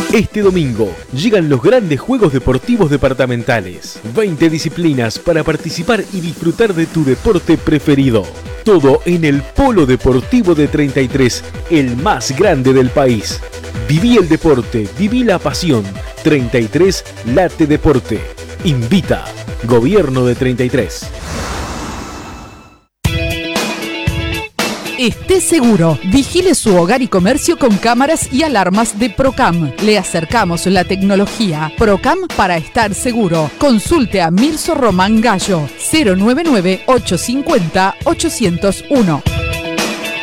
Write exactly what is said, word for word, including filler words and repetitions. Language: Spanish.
Este domingo llegan los grandes Juegos Deportivos Departamentales. veinte disciplinas para participar y disfrutar de tu deporte preferido. Todo en el Polo Deportivo de treinta y tres, el más grande del país. Viví el deporte, viví la pasión. treinta y tres Late Deporte. Invita Gobierno de treinta y tres. Esté seguro, vigile su hogar y comercio con cámaras y alarmas de Procam. Le acercamos la tecnología. Procam para estar seguro. Consulte a Mirso Román Gallo, cero nueve nueve, ocho cinco cero, ocho cero uno.